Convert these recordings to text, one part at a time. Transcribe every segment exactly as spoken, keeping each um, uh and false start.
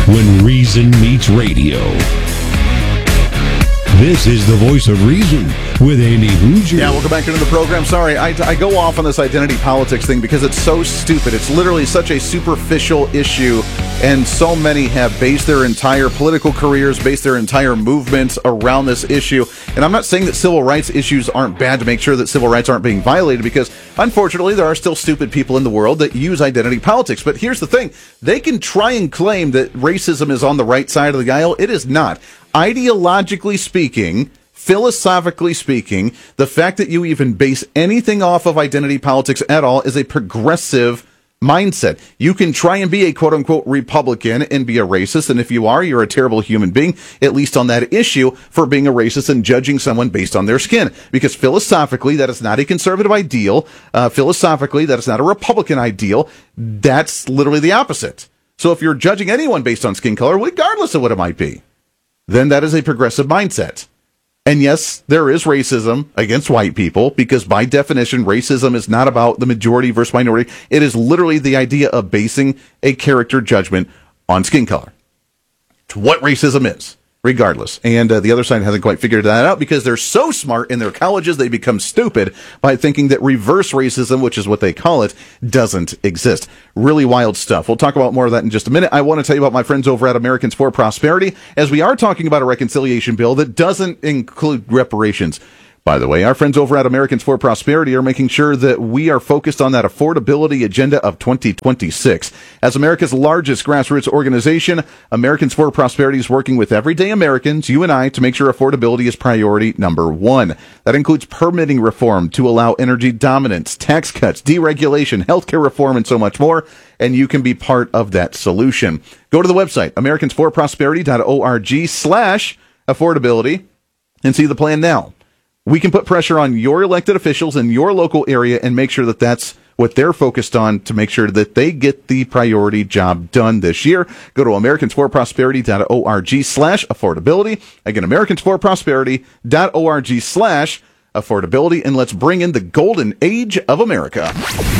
when reason meets radio. This is the voice of reason with Andy Hoosier. Yeah, welcome back into the program. Sorry, I, I go off on this identity politics thing because it's so stupid. It's literally such a superficial issue, and so many have based their entire political careers, based their entire movements around this issue. And I'm not saying that civil rights issues aren't bad to make sure that civil rights aren't being violated, because unfortunately there are still stupid people in the world that use identity politics. But here's the thing. They can try and claim that racism is on the right side of the aisle. It is not. Ideologically speaking, philosophically speaking, the fact that you even base anything off of identity politics at all is a progressive mindset. You can try and be a quote-unquote Republican and be a racist, and if you are, you're a terrible human being, at least on that issue, for being a racist and judging someone based on their skin. Because philosophically, that is not a conservative ideal. Uh, philosophically, that is not a Republican ideal. That's literally the opposite. So if you're judging anyone based on skin color, regardless of what it might be, then that is a progressive mindset. And yes, there is racism against white people, because by definition, racism is not about the majority versus minority. It is literally the idea of basing a character judgment on skin color. It's what racism is, regardless. And uh, the other side hasn't quite figured that out, because they're so smart in their colleges, they become stupid by thinking that reverse racism, which is what they call it, doesn't exist. Really wild stuff. We'll talk about more of that in just a minute. I want to tell you about my friends over at Americans for Prosperity, as we are talking about a reconciliation bill that doesn't include reparations. By the way, our friends over at Americans for Prosperity are making sure that we are focused on that affordability agenda of twenty twenty-six. As America's largest grassroots organization, Americans for Prosperity is working with everyday Americans, you and I, to make sure affordability is priority number one. That includes permitting reform to allow energy dominance, tax cuts, deregulation, healthcare reform, and so much more. And you can be part of that solution. Go to the website, americans for prosperity dot org slash affordability, and see the plan now. We can put pressure on your elected officials in your local area and make sure that that's what they're focused on, to make sure that they get the priority job done this year. Go to americans for prosperity dot org slash affordability. Again, americans for prosperity dot org slash affordability. And let's bring in the golden age of America.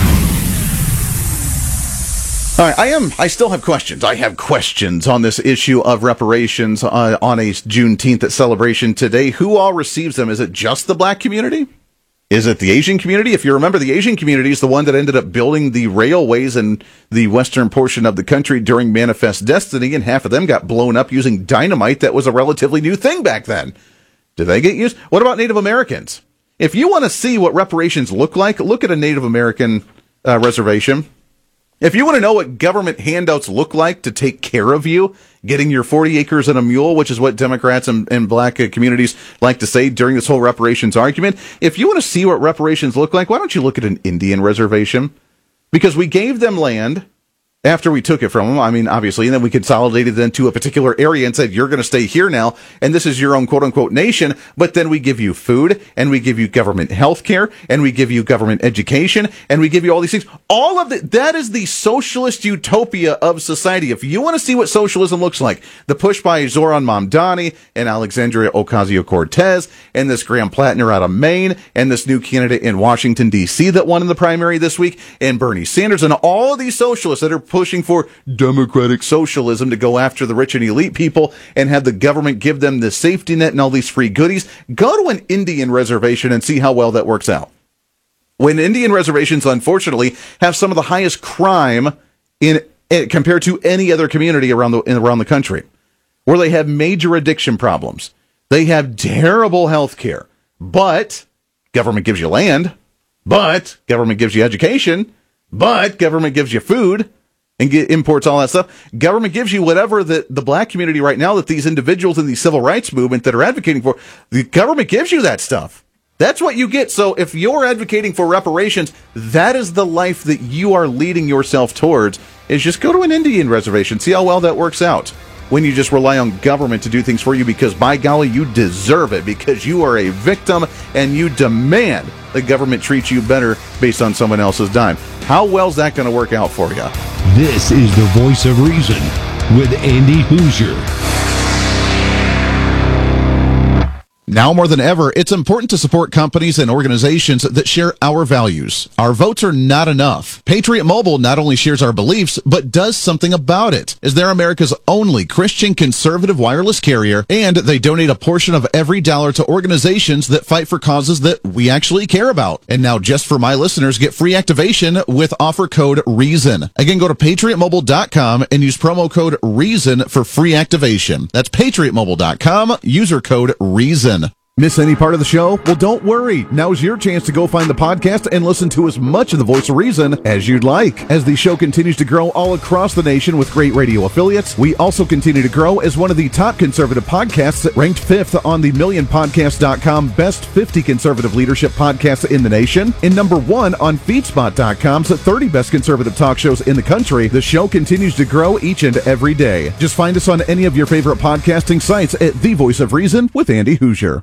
All right, I am. I still have questions. I have questions on this issue of reparations uh, on a Juneteenth celebration today. Who all receives them? Is it just the black community? Is it the Asian community? If you remember, the Asian community is the one that ended up building the railways in the western portion of the country during Manifest Destiny, and half of them got blown up using dynamite. That was a relatively new thing back then. Did they get used? What about Native Americans? If you want to see what reparations look like, look at a Native American uh, reservation. If you want to know what government handouts look like to take care of you, getting your forty acres and a mule, which is what Democrats and, and black uh, communities like to say during this whole reparations argument, if you want to see what reparations look like, why don't you look at an Indian reservation? Because we gave them land after we took it from them, I mean, obviously, and then we consolidated it into a particular area and said, you're going to stay here now, and this is your own quote-unquote nation, but then we give you food, and we give you government health care, and we give you government education, and we give you all these things. All of that, that is the socialist utopia of society. If you want to see what socialism looks like, the push by Zoran Mamdani and Alexandria Ocasio-Cortez, and this Graham Plattner out of Maine, and this new candidate in Washington, D C that won in the primary this week, and Bernie Sanders, and all of these socialists that are pushing for democratic socialism to go after the rich and elite people and have the government give them the safety net and all these free goodies. Go to an Indian reservation and see how well that works out. When Indian reservations, unfortunately, have some of the highest crime in, in compared to any other community around the around the country, where they have major addiction problems, they have terrible health care, but government gives you land, but government gives you education, but government gives you food and get, imports all that stuff. Government gives you whatever the, the black community right now, that these individuals in the civil rights movement that are advocating for, the government gives you that stuff. That's what you get. So if you're advocating for reparations, that is the life that you are leading yourself towards, is just go to an Indian reservation, see how well that works out. When you just rely on government to do things for you, because by golly, you deserve it, because you are a victim and you demand the government treats you better based on someone else's dime. How well's that going to work out for you? This is the voice of reason with Andy Hoosier. Now more than ever, it's important to support companies and organizations that share our values. Our votes are not enough. Patriot Mobile not only shares our beliefs, but does something about it, as they're America's only Christian conservative wireless carrier, and they donate a portion of every dollar to organizations that fight for causes that we actually care about. And now, just for my listeners, get free activation with offer code REASON. Again, go to patriot mobile dot com and use promo code REASON for free activation. That's patriot mobile dot com, user code REASON. Miss any part of the show? Well, don't worry. Now's your chance to go find the podcast and listen to as much of the Voice of Reason as you'd like. As the show continues to grow all across the nation with great radio affiliates, we also continue to grow as one of the top conservative podcasts, ranked fifth on the million podcast dot com Best fifty Conservative Leadership Podcasts in the nation, and number one on feedspot dot com's thirty Best Conservative Talk Shows in the country. The show continues to grow each and every day. Just find us on any of your favorite podcasting sites at The Voice of Reason with Andy Hoosier.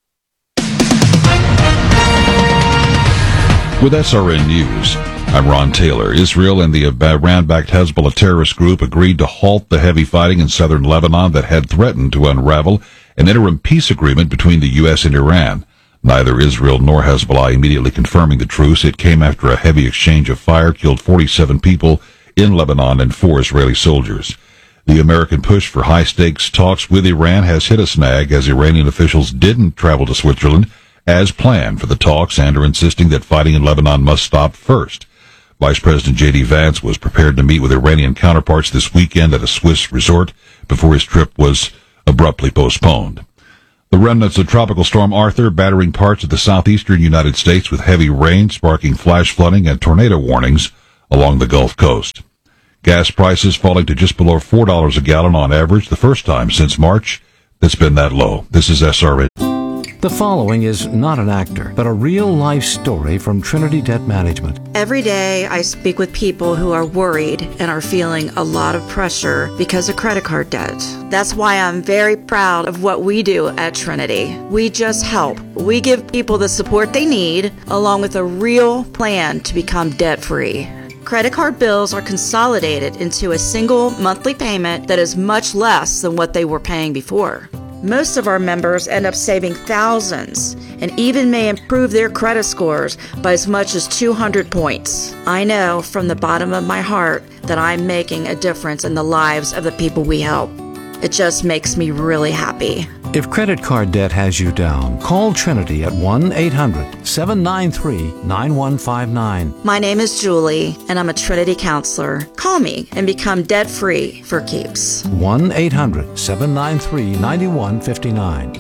With S R N News, I'm Ron Taylor. Israel and the Iran-backed Hezbollah terrorist group agreed to halt the heavy fighting in southern Lebanon that had threatened to unravel an interim peace agreement between the U S and Iran. Neither Israel nor Hezbollah immediately confirming the truce. It came after a heavy exchange of fire killed forty-seven people in Lebanon and four Israeli soldiers. The American push for high-stakes talks with Iran has hit a snag as Iranian officials didn't travel to Switzerland as planned for the talks and are insisting that fighting in Lebanon must stop first. Vice President J D Vance was prepared to meet with Iranian counterparts this weekend at a Swiss resort before his trip was abruptly postponed. The remnants of Tropical Storm Arthur battering parts of the southeastern United States with heavy rain, sparking flash flooding and tornado warnings along the Gulf Coast. Gas prices falling to just below four dollars a gallon on average, the first time since March it's been that low. This is S R N. The following is not an actor, but a real-life story from Trinity Debt Management. Every day I speak with people who are worried and are feeling a lot of pressure because of credit card debt. That's why I'm very proud of what we do at Trinity. We just help. We give people the support they need, along with a real plan to become debt-free. Credit card bills are consolidated into a single monthly payment that is much less than what they were paying before. Most of our members end up saving thousands and even may improve their credit scores by as much as two hundred points. I know from the bottom of my heart that I'm making a difference in the lives of the people we help. It just makes me really happy. If credit card debt has you down, call Trinity at one eight hundred seven nine three nine one five nine. My name is Julie, and I'm a Trinity counselor. Call me and become debt-free for keeps. one eight hundred seven nine three nine one five nine.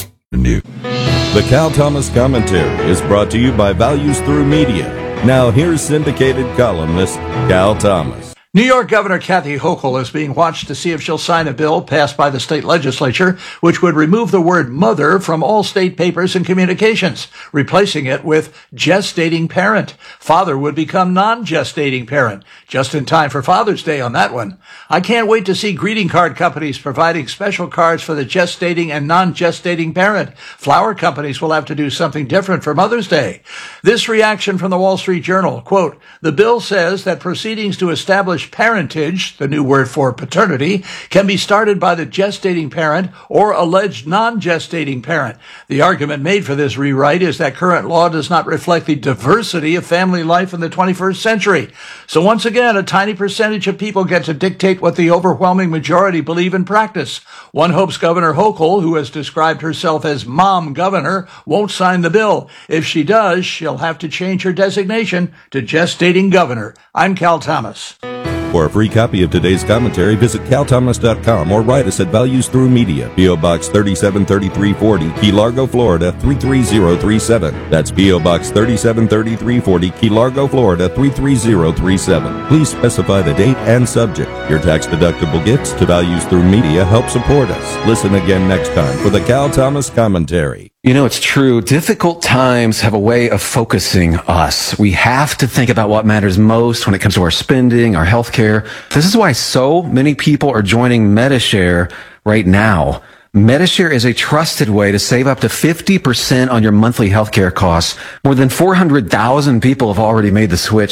The Cal Thomas Commentary is brought to you by Values Through Media. Now here's syndicated columnist Cal Thomas. New York Governor Kathy Hochul is being watched to see if she'll sign a bill passed by the state legislature which would remove the word mother from all state papers and communications, replacing it with gestating parent. Father would become non-gestating parent. Just in time for Father's Day on that one. I can't wait to see greeting card companies providing special cards for the gestating and non-gestating parent. Flower companies will have to do something different for Mother's Day. This reaction from the Wall Street Journal, quote, the bill says that proceedings to establish parentage, the new word for paternity, can be started by the gestating parent or alleged non-gestating parent. The argument made for this rewrite is that current law does not reflect the diversity of family life in the twenty-first century. So once again, a tiny percentage of people get to dictate what the overwhelming majority believe in practice. One hopes Governor Hochul, who has described herself as Mom Governor, won't sign the bill. If she does, she'll have to change her designation to Gestating Governor. I'm Cal Thomas. For a free copy of today's commentary, visit cal thomas dot com or write us at Values Through Media, P O. Box thirty-seven thirty-three forty, Key Largo, Florida three three zero three seven. That's P O. Box thirty-seven thirty-three forty, Key Largo, Florida three three zero three seven. Please specify the date and subject. Your tax-deductible gifts to Values Through Media help support us. Listen again next time for the Cal Thomas Commentary. You know, it's true. Difficult times have a way of focusing us. We have to think about what matters most when it comes to our spending, our health care. This is why so many people are joining Medi-Share right now. Medi-Share is a trusted way to save up to fifty percent on your monthly healthcare costs. More than four hundred thousand people have already made the switch.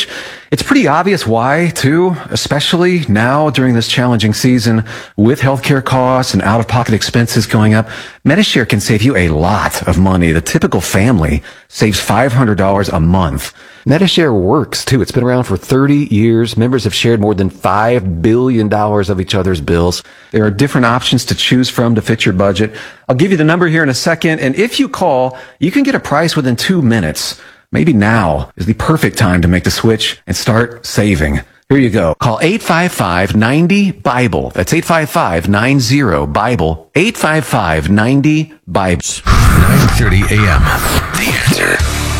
It's pretty obvious why, too, especially now during this challenging season with healthcare costs and out-of-pocket expenses going up. Medi-Share can save you a lot of money. The typical family saves five hundred dollars a month. Medi-Share works, too. It's been around for thirty years. Members have shared more than five billion dollars of each other's bills. There are different options to choose from to fit your budget. I'll give you the number here in a second, and if you call, you can get a price within two minutes. Maybe now is the perfect time to make the switch and start saving. Here you go. Call eight five five, nine zero, BIBLE. That's eight five five, nine zero, BIBLE. eight five five, nine zero, BIBLE. nine thirty a.m. The Answer.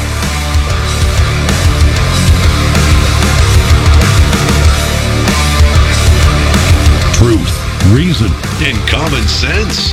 Truth, reason, and common sense.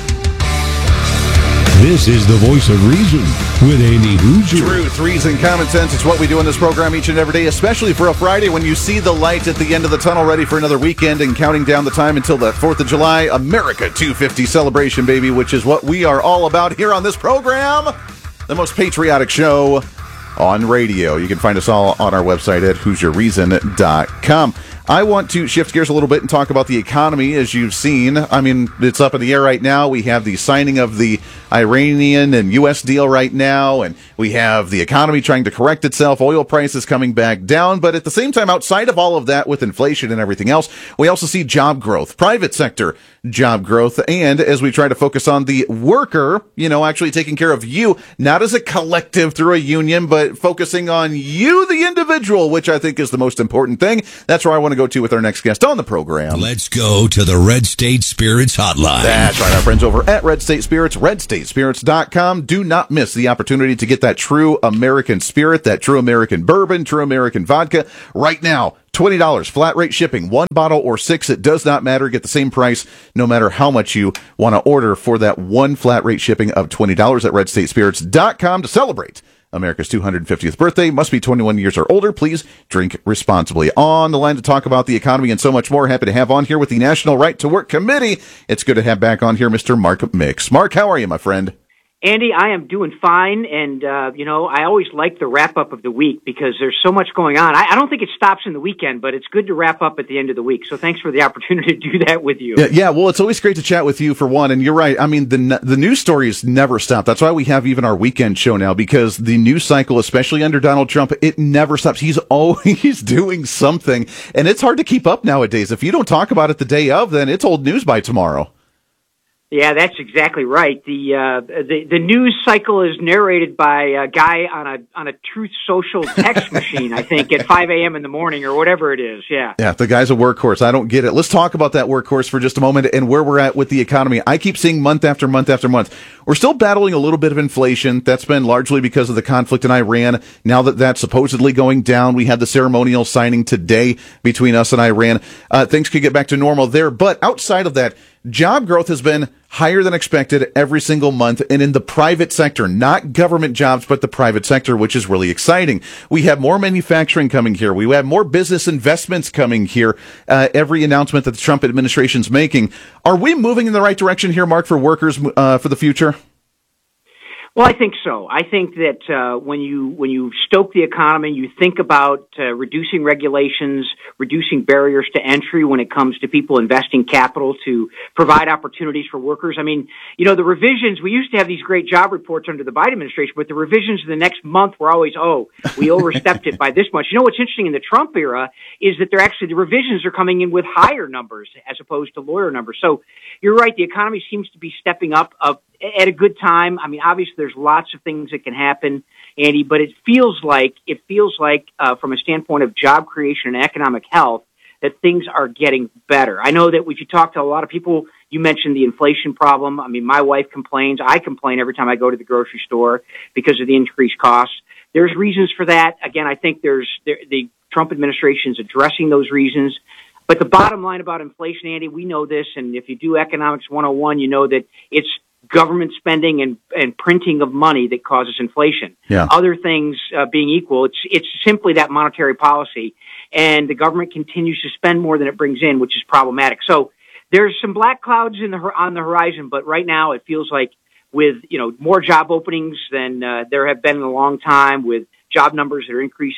This is the Voice of Reason with Andy Hooser. Truth, reason, common sense. It's what we do in this program each and every day, especially for a Friday when you see the light at the end of the tunnel ready for another weekend and counting down the time until the fourth of July America two fifty celebration, baby, which is what we are all about here on this program, the most patriotic show on radio. You can find us all on our website at hoosier reason dot com. I want to shift gears a little bit and talk about the economy. As you've seen, I mean, it's up in the air right now. We have the signing of the Iranian and U S deal right now, and we have the economy trying to correct itself, oil prices coming back down. But at the same time, outside of all of that, with inflation and everything else, we also see job growth, private sector job growth. And as we try to focus on the worker, you know, actually taking care of you, not as a collective through a union, but focusing on you, the individual, which I think is the most important thing. That's where I want to go to with our next guest on the program. Let's go to the Red State Spirits Hotline. That's right, our friends over at Red State Spirits, red state spirits dot com. Do not miss the opportunity to get that true American spirit, that true American bourbon, true American vodka right now. twenty dollars flat rate shipping, one bottle or six, it does not matter. Get the same price no matter how much you want to order for that one flat rate shipping of twenty dollars at red state spirits dot com to celebrate America's two hundred fiftieth birthday. Must be twenty-one years or older. Please drink responsibly. On the line to talk about the economy and so much more. Happy to have on here with the National Right to Work Committee. It's good to have back on here Mister Mark Mix. Mark, how are you, my friend? Andy, I am doing fine, and, uh, you know, I always like the wrap-up of the week because there's so much going on. I, I don't think it stops in the weekend, but it's good to wrap up at the end of the week, so thanks for the opportunity to do that with you. Yeah, yeah, well, it's always great to chat with you, for one, and you're right. I mean, the the news stories never stop. That's why we have even our weekend show now, because the news cycle, especially under Donald Trump, it never stops. He's always doing something, and it's hard to keep up nowadays. If you don't talk about it the day of, then it's old news by tomorrow. Yeah, that's exactly right. The uh, the the news cycle is narrated by a guy on a on a Truth Social text machine, I think, at five a.m. in the morning or whatever it is. Yeah. Yeah, the guy's a workhorse. I don't get it. Let's talk about that workhorse for just a moment and where we're at with the economy. I keep seeing month after month after month. We're still battling a little bit of inflation. That's been largely because of the conflict in Iran. Now that that's supposedly going down, we had the ceremonial signing today between us and Iran. Uh, things could get back to normal there. But outside of that, job growth has been higher than expected every single month, and in the private sector, not government jobs, but the private sector, which is really exciting. We have more manufacturing coming here. We have more business investments coming here. Uh, every announcement that the Trump administration's making. Are we moving in the right direction here, Mark, for workers uh, for the future? Well, I think so. I think that uh, when you when you stoke the economy, you think about uh, reducing regulations, reducing barriers to entry when it comes to people investing capital to provide opportunities for workers. I mean, you know, the revisions, we used to have these great job reports under the Biden administration, but the revisions the next month were always, oh, we overstepped it by this much. You know what's interesting in the Trump era is that they're actually, the revisions are coming in with higher numbers as opposed to lower numbers. So you're right, the economy seems to be stepping up uh, at a good time. I mean, obviously there's lots of things that can happen, Andy, but it feels like, it feels like uh, from a standpoint of job creation and economic health, that things are getting better. I know that if you talk to a lot of people, you mentioned the inflation problem. I mean, my wife complains. I complain every time I go to the grocery store because of the increased costs. There's reasons for that. Again, I think there's the, the Trump administration is addressing those reasons. But the bottom line about inflation, Andy, we know this, and if you do Economics one oh one, you know that it's government spending and, and printing of money that causes inflation. Yeah. Other things uh, being equal, it's it's simply that monetary policy, and the government continues to spend more than it brings in, which is problematic. So there's some black clouds in the on the horizon, but right now it feels like with you know more job openings than uh, there have been in a long time, with job numbers that are increasing,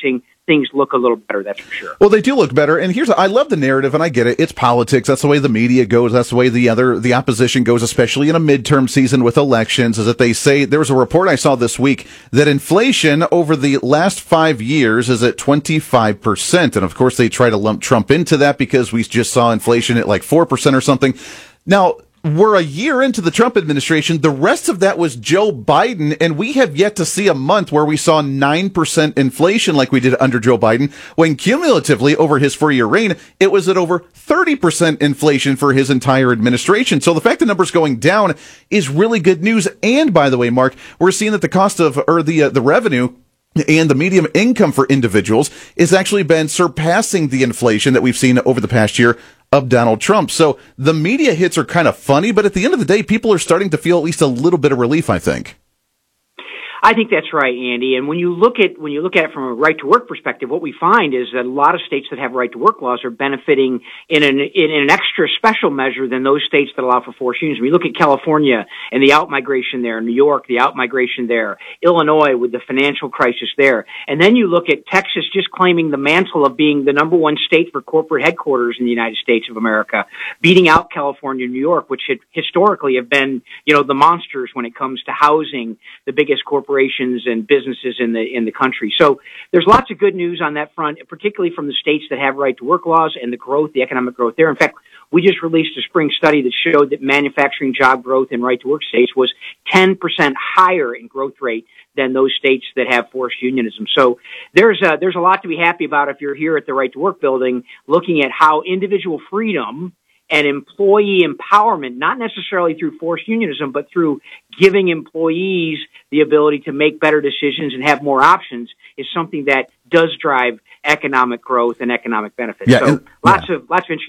things look a little better, that's for sure. Well, they do look better. And here's, I love the narrative, and I get it. It's politics. That's the way the media goes. That's the way the other, the opposition goes, especially in a midterm season with elections, is that they say, there was a report I saw this week that inflation over the last five years is at twenty-five percent. And of course, they try to lump Trump into that because we just saw inflation at like four percent or something. Now, we're a year into the Trump administration. The rest of that was Joe Biden, and we have yet to see a month where we saw nine percent inflation like we did under Joe Biden, when cumulatively over his four-year reign, it was at over thirty percent inflation for his entire administration. So the fact the number's going down is really good news. And by the way, Mark, we're seeing that the cost of, or the, uh, the revenue and the median income for individuals is actually been surpassing the inflation that we've seen over the past year of Donald Trump. So the media hits are kind of funny, but at the end of the day, people are starting to feel at least a little bit of relief, I think. I think that's right, Andy. And when you look at when you look at it from a right to work perspective, what we find is that a lot of states that have right to work laws are benefiting in an in an extra special measure than those states that allow for forced unions. We look at California and the out-migration there, New York, the out-migration there, Illinois with the financial crisis there. And then you look at Texas just claiming the mantle of being the number one state for corporate headquarters in the United States of America, beating out California and New York, which had historically have been, you know, the monsters when it comes to housing the biggest corporate corporations and businesses in the in the country. So there's lots of good news on that front, particularly from the states that have right to work laws and the growth, the economic growth there. In fact, we just released a spring study that showed that manufacturing job growth in right to work states was ten percent higher in growth rate than those states that have forced unionism. So there's a, there's a lot to be happy about if you're here at the Right to Work building, looking at how individual freedom and employee empowerment, not necessarily through forced unionism, but through giving employees the ability to make better decisions and have more options, is something that does drive economic growth and economic benefits. Yeah, so and, lots yeah. of lots of interesting